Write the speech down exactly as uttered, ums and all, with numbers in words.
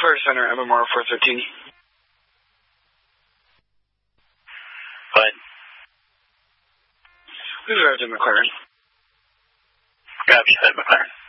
First Center, M M R four thirteen. What? We've arrived at McLaren. Copy, said McLaren.